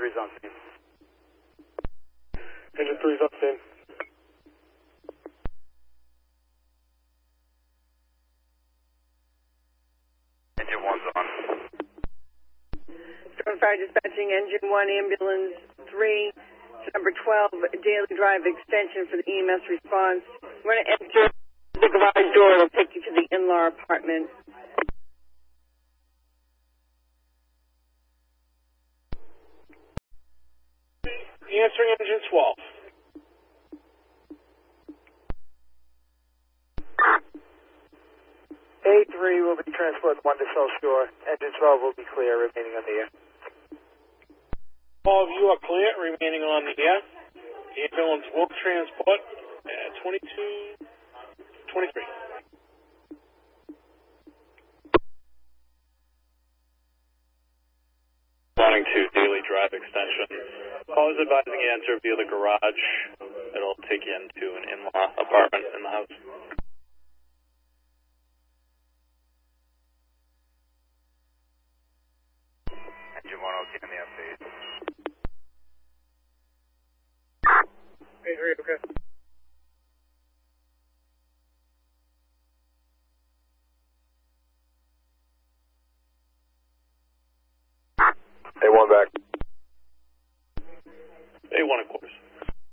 3's on scene. Engine 3's on scene. Engine 1's on. Storm Fire Dispatching, Engine 1, Ambulance 3, number 12, Daily Drive extension for the EMS response. We're going to enter the garage door. It'll take you to the in-law apartment. Answering Engine 12. A3 will be transported 1 to South Shore. Engine 12 will be clear, remaining on the air. All of you are clear, remaining on the air. The ambulance will transport at 22:23. Responding to Daily Drive extension. I was advising you enter via the garage. It'll take you into an in-law apartment in the house. Engine 1 okay on the update. A3, okay. A1 back.